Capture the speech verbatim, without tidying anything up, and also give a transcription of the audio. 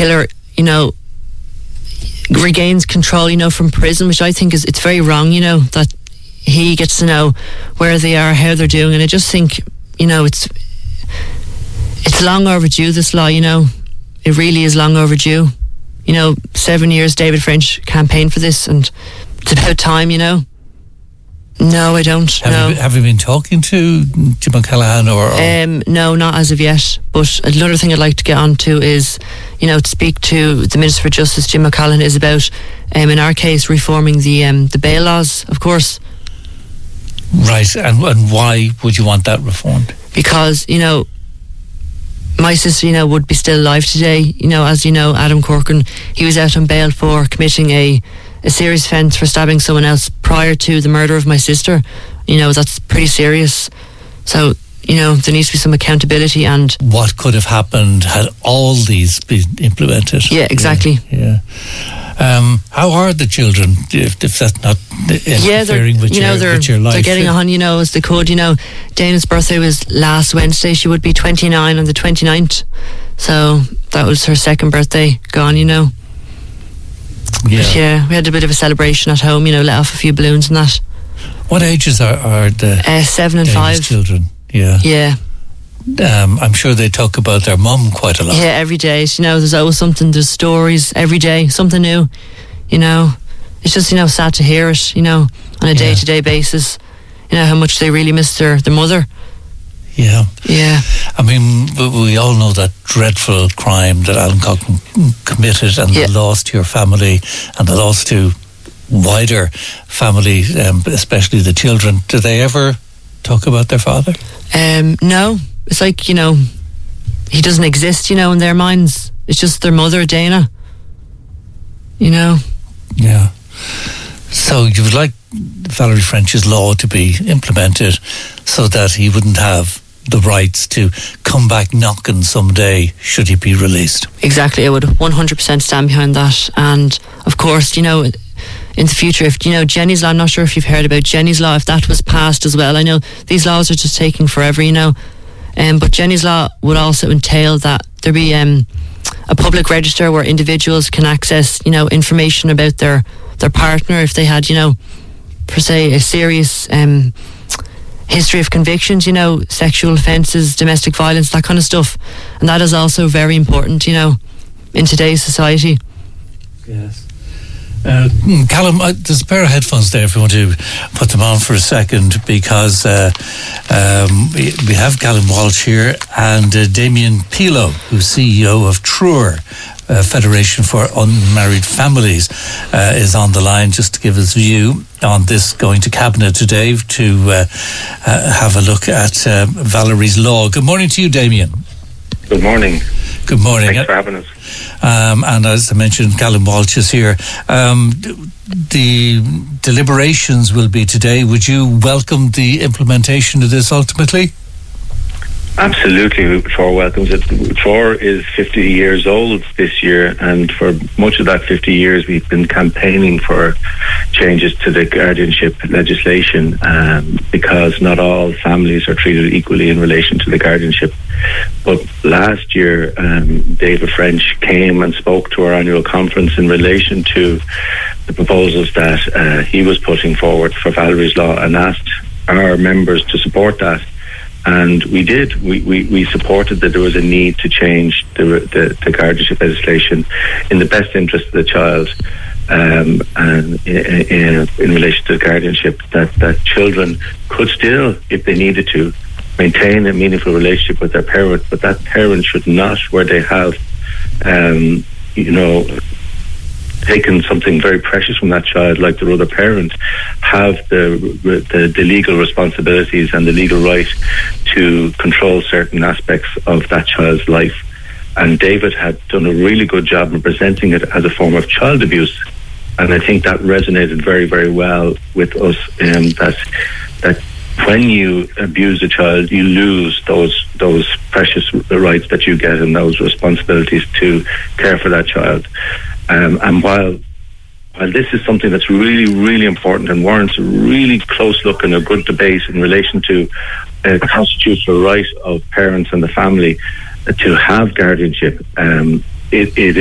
killer, you know, regains control, you know, from prison, which I think is, it's very wrong, you know, that he gets to know where they are, how they're doing. And I just think, you know, it's it's long overdue, this law, you know. It really is long overdue. You know, seven years David French campaigned for this, and it's about time, you know. No, I don't. Have, no. you, have you been talking to Jim O'Callaghan or, or? Um, no, not as of yet. But another thing I'd like to get on to is, you know, to speak to the Minister for Justice, Jim O'Callaghan, is about, um, in our case, reforming the um, the bail laws, of course. Right, and, and why would you want that reformed? Because, you know, my sister, you know, would be still alive today. You know, as you know, Adam Corcoran, he was out on bail for committing a a serious offence for stabbing someone else prior to the murder of my sister. You know, that's pretty serious. So, you know, there needs to be some accountability. And what could have happened had all these been implemented? Yeah, exactly. Yeah. yeah. Um, how are the children, if, if that's not interfering yeah, with, you your, know, they're, with your life? They're getting on, you know, as they could. You know, Dana's birthday was last Wednesday. She would be twenty-nine on the twenty-ninth. So that was her second birthday gone, you know. Yeah. But yeah, we had a bit of a celebration at home, you know, let off a few balloons and that. What ages are, are the uh, seven and Danish five children? Yeah. Yeah. Um, I'm sure they talk about their mum quite a lot. Yeah, every day. You know, there's always something, there's stories every day, something new, you know. It's just, you know, sad to hear it, you know, on a day-to-day basis, you know, how much they really miss their, their mother. Yeah. Yeah. I mean, we all know that dreadful crime that Alan Cochrane committed, and yeah. the loss to your family and the loss to wider family, um, especially the children. Do they ever talk about their father? Um, no. It's like, you know, he doesn't exist, you know, in their minds. It's just their mother, Dana. You know? Yeah. So you would like Valerie French's law to be implemented so that he wouldn't have the rights to come back knocking someday should he be released? Exactly. I would one hundred percent stand behind that. And of course, you know, in the future, if, you know, Jenny's law, I'm not sure if you've heard about Jenny's law, if that was passed as well. I know these laws are just taking forever, you know. Um, but Jenny's law would also entail that there be um, a public register where individuals can access, you know, information about their, their partner if they had, you know, per se, a serious um, history of convictions, you know, sexual offences, domestic violence, that kind of stuff. And that is also very important, you know, in today's society. Yes. Uh, Callum, uh, there's a pair of headphones there if you want to put them on for a second, because uh, um, we, we have Callum Walsh here and uh, Damien Pilo, who's C E O of Truer, uh, Federation for Unmarried Families, uh, is on the line just to give his view on this going to Cabinet today to uh, uh, have a look at uh, Valerie's law. Good morning to you, Damien. Good morning. Good morning. Thanks for having us. Um, and as I mentioned, Callum Walsh is here. Um, the deliberations will be today. Would you welcome the implementation of this ultimately? Absolutely, Troy welcomes it. Troy is fifty years old this year, and for much of that fifty years we've been campaigning for changes to the guardianship legislation, um, because not all families are treated equally in relation to the guardianship. But last year, um, David French came and spoke to our annual conference in relation to the proposals that uh, he was putting forward for Valerie's law, and asked our members to support that. And we did. We, we, we supported that there was a need to change the, the, the guardianship legislation in the best interest of the child, um, and in, in, in relation to the guardianship, that, that children could still, if they needed to, maintain a meaningful relationship with their parent, but that parent should not, where they have, um, you know, taken something very precious from that child, like their other parent, have the, the the legal responsibilities and the legal right to control certain aspects of that child's life. And David had done a really good job in presenting it as a form of child abuse, and I think that resonated very, very well with us. Um, that that when you abuse a child, you lose those those precious rights that you get and those responsibilities to care for that child. Um, and while while this is something that's really, really important and warrants a really close look and a good debate in relation to a constitutional right of parents and the family to have guardianship, um, it, it